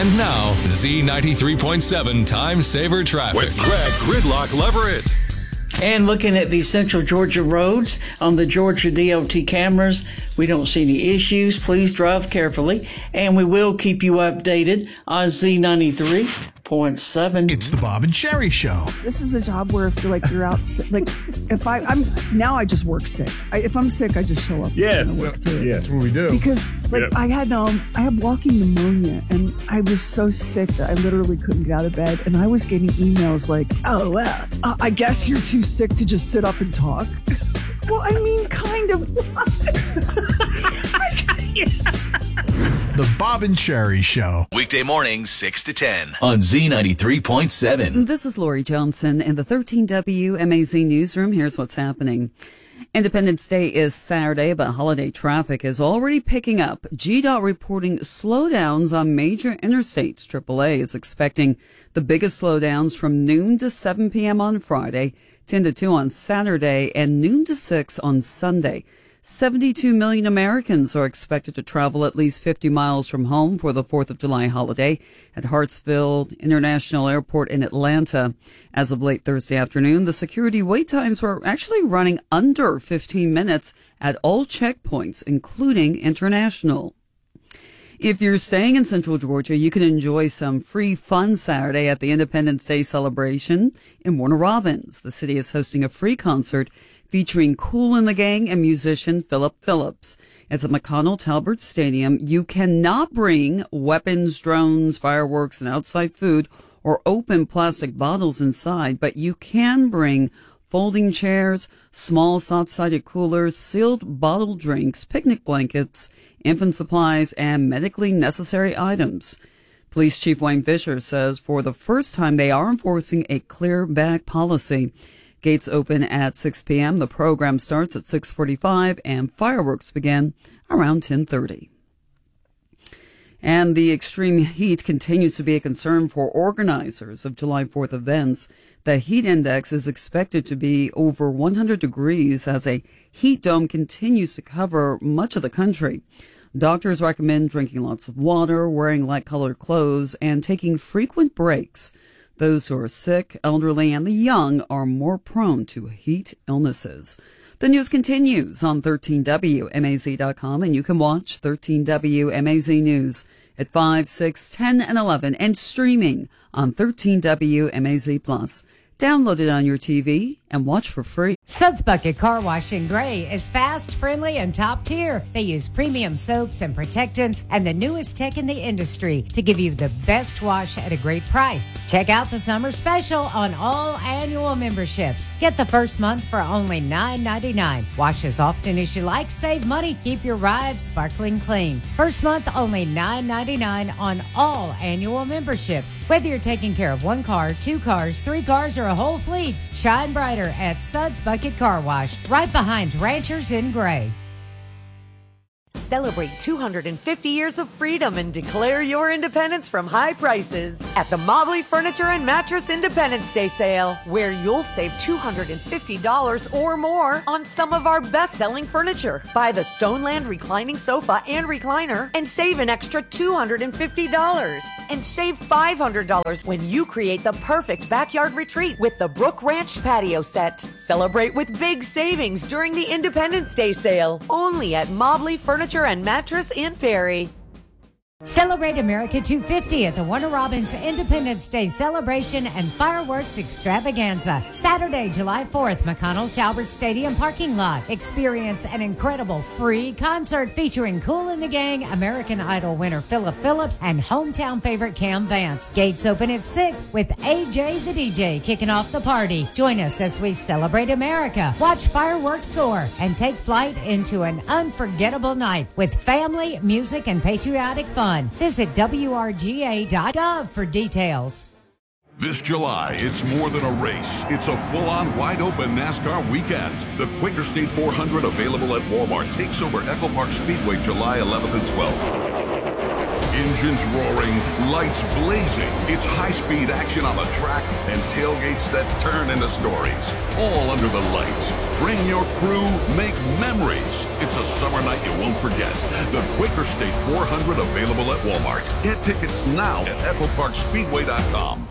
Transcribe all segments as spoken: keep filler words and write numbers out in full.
And now, Z ninety-three point seven Time Saver Traffic with Greg Gridlock Leverett. And looking at the Central Georgia roads on the Georgia D O T cameras, we don't see any issues. Please drive carefully, and we will keep you updated on Z ninety-three point seven. It's the Bob and Sherry Show. This is a job where if you're like you're out sick, like if I I'm now I just work sick. I, if I'm sick, I just show up. Yes, and I work through it. yes, that's what we do. Because like Yep. I had um I had walking pneumonia, and I was so sick that I literally couldn't get out of bed, and I was getting emails like, oh well, uh, I guess you're too sick to just sit up and talk. Well, I mean, kind of. The Bob and Sherry Show. Weekday mornings, six to ten on Z ninety-three point seven. This is Lori Johnson in the thirteen W M A Z newsroom. Here's what's happening. Independence Day is Saturday, but holiday traffic is already picking up. G D O T reporting slowdowns on major interstates. triple A is expecting the biggest slowdowns from noon to seven p.m. on Friday, ten to two on Saturday, and noon to six on Sunday. seventy-two million Americans are expected to travel at least fifty miles from home for the fourth of July holiday at Hartsfield International Airport in Atlanta. As of late Thursday afternoon, the security wait times were actually running under fifteen minutes at all checkpoints, including international. If you're staying in Central Georgia, you can enjoy some free fun Saturday at the Independence Day celebration in Warner Robins. The city is hosting a free concert featuring Kool and the Gang and musician Philip Phillips. It's at McConnell Talbert Stadium. You cannot bring weapons, drones, fireworks, and outside food or open plastic bottles inside, but you can bring folding chairs, small soft-sided coolers, sealed bottled drinks, picnic blankets, infant supplies, and medically necessary items. Police Chief Wayne Fisher says for the first time they are enforcing a clear bag policy. Gates open at six p.m. The program starts at six forty-five, and fireworks begin around ten thirty. And the extreme heat continues to be a concern for organizers of July fourth events. The heat index is expected to be over one hundred degrees as a heat dome continues to cover much of the country. Doctors recommend drinking lots of water, wearing light-colored clothes, and taking frequent breaks. Those who are sick, elderly, and the young are more prone to heat illnesses. The news continues on thirteen W M A Z dot com, and you can watch thirteen W M A Z News at five, six, ten, and eleven, and streaming on thirteen W M A Z Plus. Download it on your T V and watch for free. Suds Bucket Car Wash in Gray is fast, friendly, and top tier. They use premium soaps and protectants and the newest tech in the industry to give you the best wash at a great price. Check out the summer special on all annual memberships. Get the first month for only nine ninety-nine. Wash as often as you like, save money, keep your ride sparkling clean. First month only nine ninety-nine on all annual memberships. Whether you're taking care of one car, two cars, three cars, or a whole fleet, shine brighter at Suds Bucket Car Wash, right behind Ranchers in Gray. Celebrate two hundred fifty years of freedom and declare your independence from high prices at the Mobley Furniture and Mattress Independence Day Sale, where you'll save two hundred fifty dollars or more on some of our best-selling furniture. Buy the Stoneland reclining sofa and recliner and save an extra two hundred fifty dollars. And save five hundred dollars when you create the perfect backyard retreat with the Brook Ranch patio set. Celebrate with big savings during the Independence Day Sale, only at Mobley Furniture and Mattress in Perry. Celebrate America two fifty at the Warner Robins Independence Day Celebration and Fireworks Extravaganza. Saturday, July fourth, McConnell Talbert Stadium parking lot. Experience an incredible free concert featuring Kool and the Gang, American Idol winner Philip Phillips, and hometown favorite Cam Vance. Gates open at six with A J the D J kicking off the party. Join us as we celebrate America, watch fireworks soar, and take flight into an unforgettable night with family, music, and patriotic fun. Visit W R G A dot gov for details. This July, it's more than a race. It's a full-on, wide-open NASCAR weekend. The Quaker State four hundred, available at Walmart, takes over Echo Park Speedway July eleventh and twelfth. Engines roaring, lights blazing. It's high-speed action on the track and tailgates that turn into stories. All under the lights. Bring your crew, make memories. It's a summer night you won't forget. The Quaker State four hundred available at Walmart. Get tickets now at echo park speedway dot com.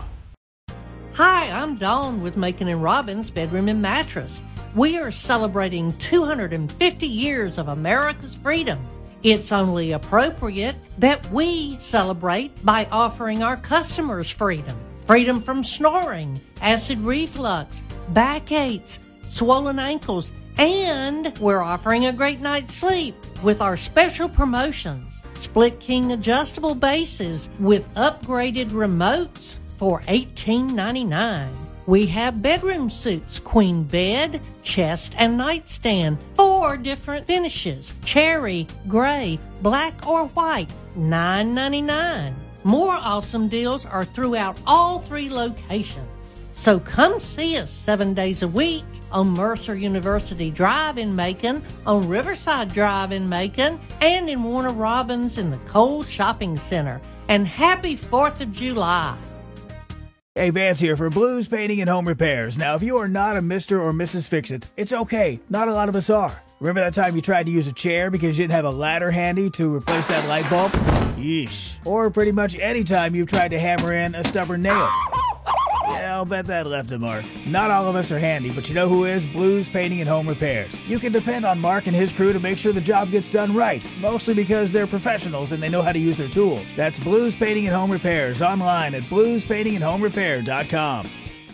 Hi, I'm Dawn with Macon and Robbins Bedroom and Mattress. We are celebrating two hundred fifty years of America's freedom. It's only appropriate that we celebrate by offering our customers freedom. Freedom from snoring, acid reflux, backaches, swollen ankles, and we're offering a great night's sleep with our special promotions. Split King adjustable bases with upgraded remotes for eighteen ninety-nine. We have bedroom suits, queen bed, chest, and nightstand. Four different finishes: cherry, gray, black, or white. nine ninety-nine. More awesome deals are throughout all three locations. So come see us seven days a week on Mercer University Drive in Macon, on Riverside Drive in Macon, and in Warner Robins in the Cole Shopping Center. And happy fourth of July. Hey, Vance here for Blues Painting and Home Repairs. Now, if you are not a Mister or Missus Fix-It, it's okay. Not a lot of us are. Remember that time you tried to use a chair because you didn't have a ladder handy to replace that light bulb? Yeesh. Or pretty much any time you've tried to hammer in a stubborn nail. Yeah, I'll bet that left a mark. Not all of us are handy, but you know who is? Blues Painting and Home Repairs. You can depend on Mark and his crew to make sure the job gets done right, mostly because they're professionals and they know how to use their tools. That's Blues Painting and Home Repairs, online at blues painting and home repair dot com.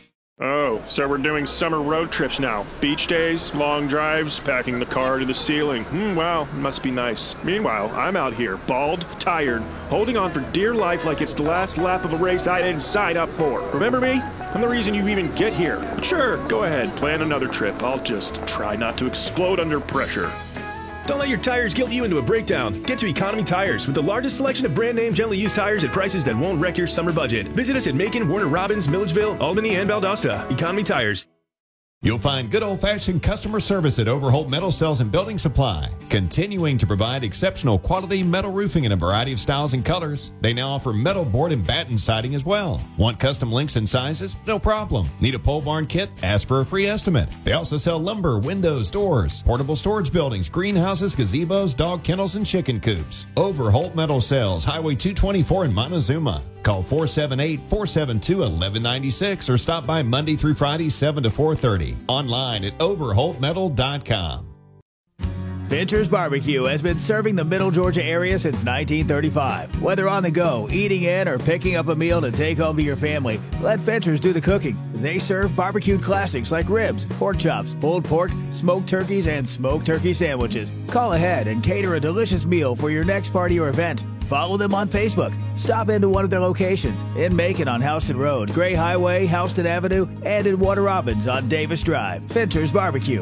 Oh, so we're doing summer road trips now. Beach days, long drives, packing the car to the ceiling. Hmm, wow, must be nice. Meanwhile, I'm out here, bald, tired, holding on for dear life like it's the last lap of a race I didn't sign up for. Remember me? I'm the reason you even get here. But sure, go ahead, plan another trip. I'll just try not to explode under pressure. Don't let your tires guilt you into a breakdown. Get to Economy Tires with the largest selection of brand name gently used tires at prices that won't wreck your summer budget. Visit us at Macon, Warner Robins, Milledgeville, Albany, and Valdosta. Economy Tires. You'll find good old-fashioned customer service at Overholt Metal Sales and Building Supply, continuing to provide exceptional quality metal roofing in a variety of styles and colors. They now offer metal board and batten siding as well. Want custom links and sizes? No problem. Need a pole barn kit? Ask for a free estimate. They also sell lumber, windows, doors, portable storage buildings, greenhouses, gazebos, dog kennels, and chicken coops. Overholt Metal Sales, Highway two twenty-four in Montezuma. Call four seven eight, four seven two, one one nine six or stop by Monday through Friday, seven to four thirty. Online at overholt metal dot com. Fincher's Barbecue has been serving the Middle Georgia area since nineteen thirty-five. Whether on the go, eating in, or picking up a meal to take home to your family, let Fincher's do the cooking. They serve barbecued classics like ribs, pork chops, pulled pork, smoked turkeys, and smoked turkey sandwiches. Call ahead and cater a delicious meal for your next party or event. Follow them on Facebook. Stop into one of their locations in Macon on Houston Road, Gray Highway, Houston Avenue, and in Warner Robins on Davis Drive. Fincher's Barbecue.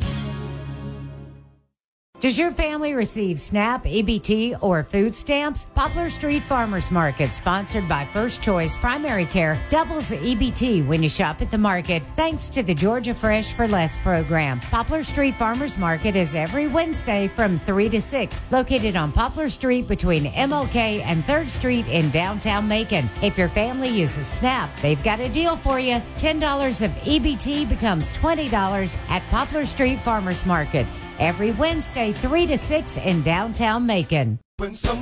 Does your family receive SNAP, E B T, or food stamps? Poplar Street Farmers Market, sponsored by First Choice Primary Care, doubles the E B T when you shop at the market, thanks to the Georgia Fresh for Less program. Poplar Street Farmers Market is every Wednesday from three to six, located on Poplar Street between M L K and third Street in downtown Macon. If your family uses SNAP, they've got a deal for you. ten dollars of E B T becomes twenty dollars at Poplar Street Farmers Market. Every Wednesday, three to six in downtown Macon.